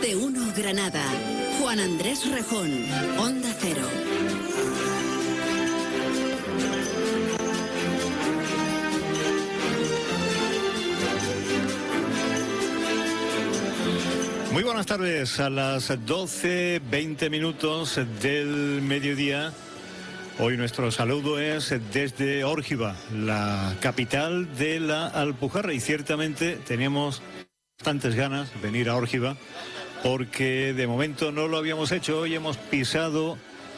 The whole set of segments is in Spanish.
de Uno Granada. Juan Andrés Rejón, Onda Cero. Muy buenas tardes, a las 12:20 minutos del mediodía. Hoy nuestro saludo es desde Órgiva, la capital de la Alpujarra, y ciertamente teníamos bastantes ganas de venir a Órgiva porque de momento no lo habíamos hecho. Hoy hemos pisado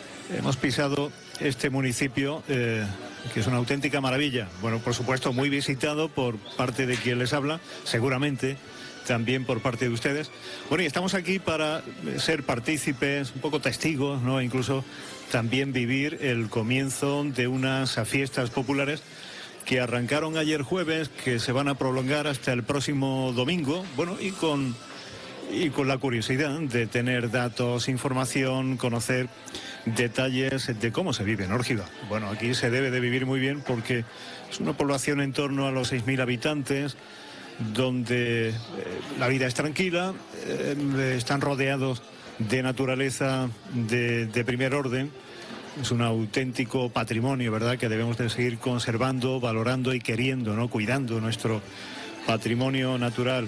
este municipio que es una auténtica maravilla. Bueno, por supuesto muy visitado por parte de quien les habla, seguramente también por parte de ustedes. Bueno, y estamos aquí para ser partícipes, un poco testigos, ¿no? Incluso también vivir el comienzo de unas fiestas populares que arrancaron ayer jueves, que se van a prolongar hasta el próximo domingo. Bueno, y con la curiosidad de tener datos, información, conocer detalles de cómo se vive en Órgiva. Bueno, aquí se debe de vivir muy bien porque es una población en torno a los 6.000 habitantes, donde la vida es tranquila, están rodeados de naturaleza de primer orden. Es un auténtico patrimonio, ¿verdad?, que debemos de seguir conservando, valorando y queriendo, ¿no?, cuidando nuestro patrimonio natural.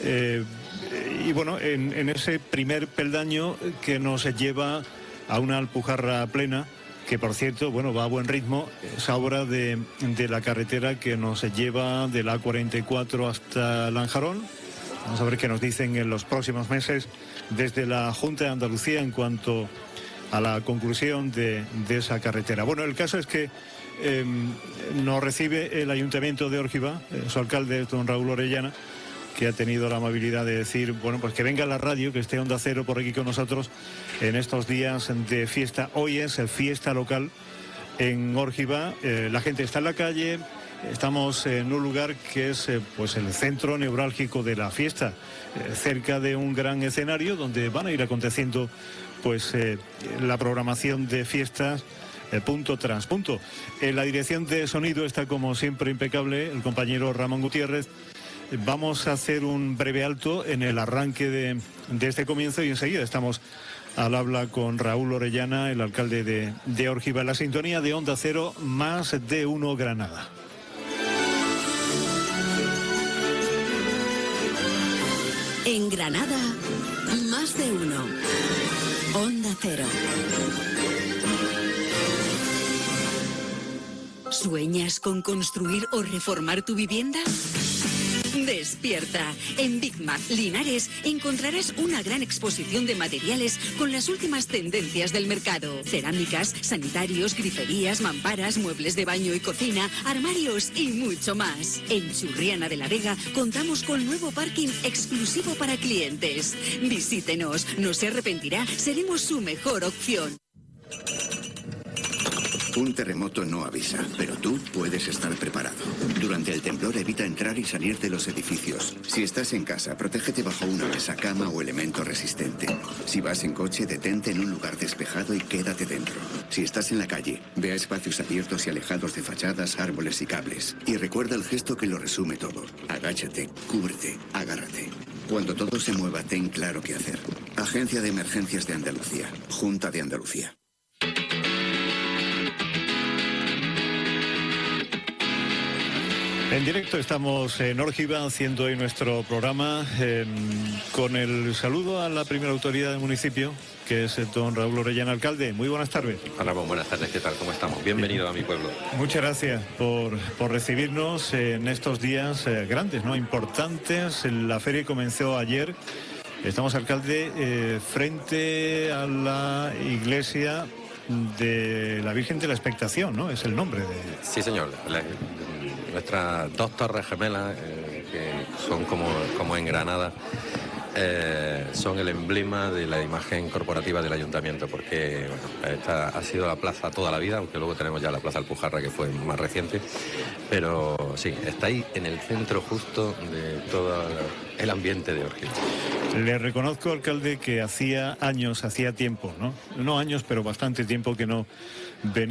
Y bueno, en ese primer peldaño que nos lleva a una Alpujarra plena, que por cierto, bueno, va a buen ritmo, esa obra de la carretera que nos lleva de la A44 hasta Lanjarón. Vamos a ver qué nos dicen en los próximos meses desde la Junta de Andalucía en cuanto a la conclusión de esa carretera. Bueno, el caso es que nos recibe el Ayuntamiento de Órgiva, su alcalde, don Raúl Orellana, que ha tenido la amabilidad de decir, bueno, pues que venga a la radio, que esté Onda Cero por aquí con nosotros en estos días de fiesta. Hoy es fiesta local en Órgiva, la gente está en la calle, estamos en un lugar que es pues el centro neurálgico de la fiesta, cerca de un gran escenario donde van a ir aconteciendo pues la programación de fiestas punto tras punto. La dirección de sonido está como siempre impecable, el compañero Ramón Gutiérrez. Vamos a hacer un breve alto en el arranque de este comienzo y enseguida estamos al habla con Raúl Orellana, el alcalde de Órgiva, en la sintonía de Onda Cero, más de Uno Granada. En Granada, más de uno. Onda Cero. ¿Sueñas con construir o reformar tu vivienda? Despierta. En Big Mac Linares encontrarás una gran exposición de materiales con las últimas tendencias del mercado. Cerámicas, sanitarios, griferías, mamparas, muebles de baño y cocina, armarios y mucho más. En Churriana de la Vega contamos con nuevo parking exclusivo para clientes. Visítenos, no se arrepentirá, seremos su mejor opción. Un terremoto no avisa, pero tú puedes estar preparado. Durante el temblor evita entrar y salir de los edificios. Si estás en casa, protégete bajo una mesa, cama o elemento resistente. Si vas en coche, detente en un lugar despejado y quédate dentro. Si estás en la calle, ve a espacios abiertos y alejados de fachadas, árboles y cables. Y recuerda el gesto que lo resume todo. Agáchate, cúbrete, agárrate. Cuando todo se mueva, ten claro qué hacer. Agencia de Emergencias de Andalucía. Junta de Andalucía. En directo estamos en Órgiva haciendo hoy nuestro programa con el saludo a la primera autoridad del municipio, que es don Raúl Orellana, alcalde. Muy buenas tardes. Hola, buenas tardes, ¿qué tal? ¿Cómo estamos? Bienvenido a mi pueblo. Muchas gracias por recibirnos en estos días grandes, ¿no?, importantes. La feria comenzó ayer. Estamos, alcalde, frente a la iglesia de la Virgen de la Expectación, ¿no? Es el nombre de... Sí, señor. Nuestras dos torres gemelas, que son como en Granada, son el emblema de la imagen corporativa del ayuntamiento, porque bueno, esta ha sido la plaza toda la vida, aunque luego tenemos ya la Plaza Alpujarra, que fue más reciente, pero sí, está ahí en el centro justo de todo el ambiente de Órgiva. Le reconozco, alcalde, que hacía tiempo, ¿no? No años, pero bastante tiempo que no venía